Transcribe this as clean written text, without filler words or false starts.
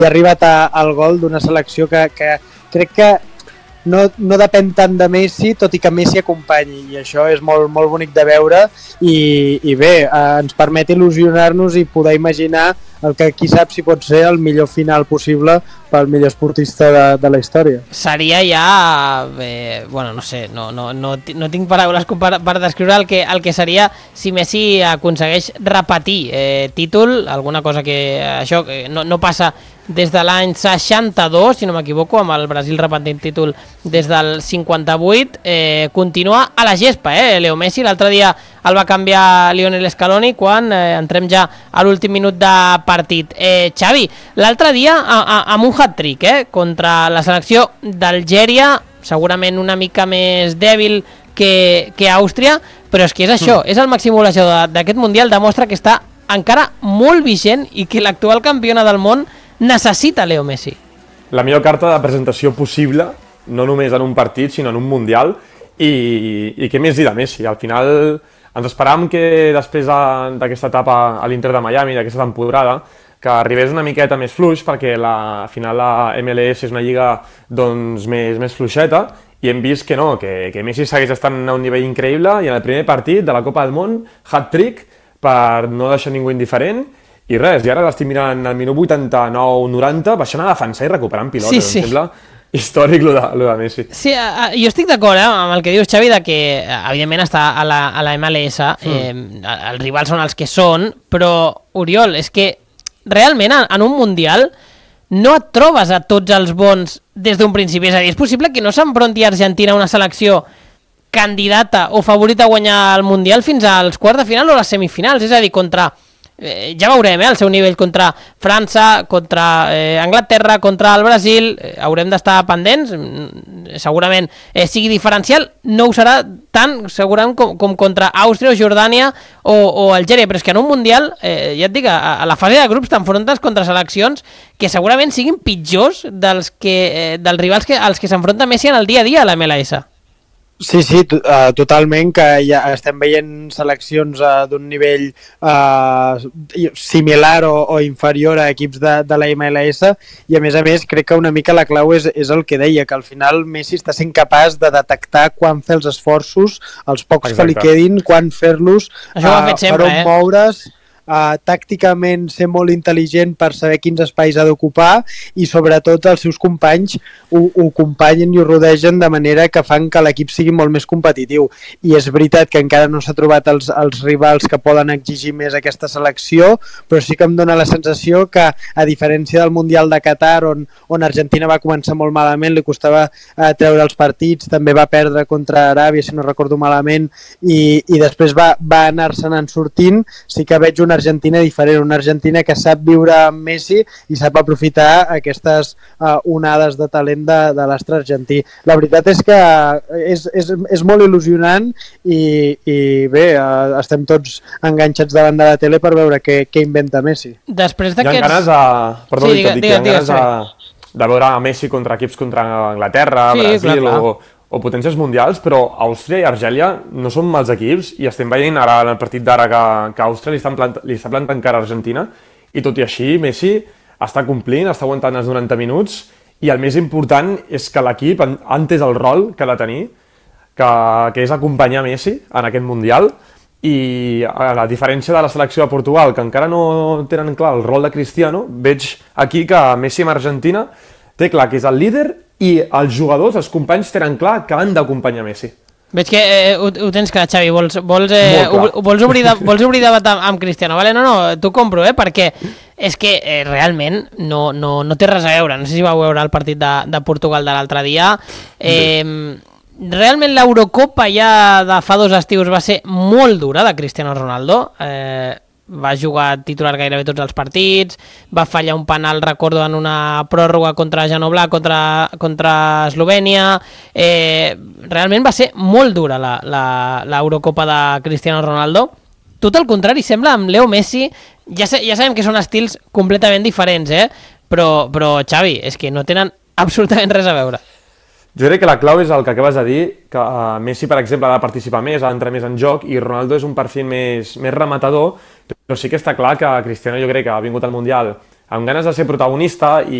ha arribat al gol d'una selecció que crec que no depèn tant de Messi, tot i que Messi acompanyi, i això és molt, molt bonic de veure i bé, ens permet il·lusionar-nos i poder imaginar el que qui sap si pot ser el millor final possible pel millor esportista de la història. Seria ja... bueno, no sé, no tinc paraules per descriure el que seria si Messi aconsegueix repetir títol, alguna cosa que això no passa des de l'any 62, si no m'equivoco, amb el Brasil repetint títol des del 58, continua a la gespa, Leo Messi. L'altre dia el va canviar Lionel Scaloni quan entrem ja a l'últim minut de partit. Xavi, l'altre dia amb un hat-trick contra la selecció d'Algèria, segurament una mica més dèbil que Àustria, però és que és això, és el màxim golejador d'aquest Mundial, demostra que està encara molt vigent i que l'actual campiona del món necessita Leo Messi. La millor carta de presentació possible, no només en un partit, sinó en un Mundial, i què més dir de Messi? Al final ens esperàvem que després d'aquesta etapa a l'Inter de Miami, d'aquesta temporada, que arribés una miqueta més fluix, perquè al final la MLS és una lliga doncs, més fluixeta, i hem vist que no, que Messi segueix estant a un nivell increïble, i en el primer partit de la Copa del Món, hat-trick, per no deixar ningú indiferent, i res, i ara l'estic mirant al minut 89-90, baixant a defensar i recuperant pilotes. Sí. Em sembla històric lo de Messi. Sí, jo estic d'acord amb el que dius, Xavi, de que evidentment està a la MLS, els rivals són els que són, però, Oriol, és que realment en un Mundial no et trobes a tots els bons des d'un principi. És a dir, és possible que no s'enfronti Argentina a una selecció candidata o favorita a guanyar el Mundial fins als quarts de final o les semifinals. És a dir, ja veurem el seu nivell contra França, contra Anglaterra, contra el Brasil, haurem d'estar pendents, segurament sigui diferencial, no ho serà tant segurament com contra Àustria o Jordània o Algèria, però és que en un Mundial, ja et dic, a la fase de grups t'enfrontes contra seleccions que segurament siguin pitjors dels rivals als que s'enfronta Messi en el dia a dia a la MLS. Sí, totalment, que ja estem veient seleccions d'un nivell similar o inferior a equips de la MLS, i a més crec que una mica la clau és el que deia, que al final Messi està sent capaç de detectar quan fer els esforços, els pocs que li quedin, quan fer-los, per on moure's, tàcticament ser molt intel·ligent per saber quins espais ha d'ocupar, i sobretot els seus companys ho acompanyen i ho rodegen de manera que fan que l'equip sigui molt més competitiu. I és veritat que encara no s'ha trobat els rivals que poden exigir més aquesta selecció, però sí que em dóna la sensació que, a diferència del Mundial de Qatar, on Argentina va començar molt malament, li costava treure els partits, també va perdre contra Aràbia, si no recordo malament, i després va anar-se'n sortint. Sí que veig una Argentina diferent, una Argentina que sap viure amb Messi i sap aprofitar aquestes onades de talent de l'astre argentí. La veritat és que és molt il·lusionant i bé, estem tots enganxats davant de la tele per veure què inventa Messi. Després d'aquests... Hi ha ganes de veure a Messi contra equips contra Anglaterra, Brasil o potències mundials, però Àustria i Argèlia no són mals equips, i estem veient ara en el partit d'ara que Àustria li està plantant cara a Argentina, i tot i així Messi està complint, està aguantant els 90 minuts, i el més important és que l'equip ha entès el rol que ha de tenir, que és acompanyar Messi en aquest Mundial, i a la diferència de la selecció de Portugal, que encara no tenen clar el rol de Cristiano, veig aquí que Messi amb Argentina té clar que és el líder, i els jugadors, els companys, tenen clar que han d'acompanyar Messi. Veig que ho tens clar, Xavi, vols obrir debat amb Cristiano, vale? No, t'ho compro, perquè és que realment no té res a veure. No sé si vau veure el partit de Portugal de l'altre dia. Realment l'Eurocopa ja de fa 2 estius va ser molt dura de Cristiano Ronaldo. Va jugar titular gairebé tots els partits, va fallar un penal, recordo, en una pròrroga contra Janobla, contra Eslovènia. Realment va ser molt dura l'Eurocopa de Cristiano Ronaldo. Tot el contrari sembla amb Leo Messi. Ja sabem que són estils completament diferents, però Xavi, és que no tenen absolutament res a veure. Jo crec que la clau és el que acabes de dir, que Messi, per exemple, ha de participar més, ha d'entrar més en joc, i Ronaldo és un perfil més rematador, però sí que està clar que Cristiano, jo crec que ha vingut al Mundial amb ganes de ser protagonista i